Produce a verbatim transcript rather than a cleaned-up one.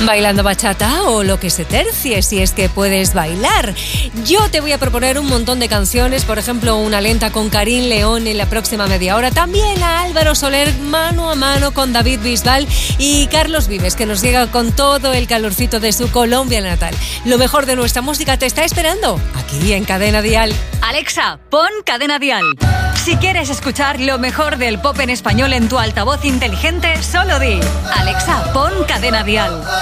bailando bachata o lo que se tercie, si es que puedes bailar. Yo te voy a proponer un montón de canciones, por ejemplo, una lenta con Karim León en la próxima media hora. También a Álvaro Soler mano a mano con David Bisbal y Carlos Vives, que nos llega con todo el calorcito de su Colombia natal. Lo mejor de nuestra música te está esperando aquí en Cadena Dial. Alexa, pon Cadena Dial. Si quieres escuchar lo mejor del pop en español en tu altavoz inteligente, solo di: Alexa, pon Cadena Dial.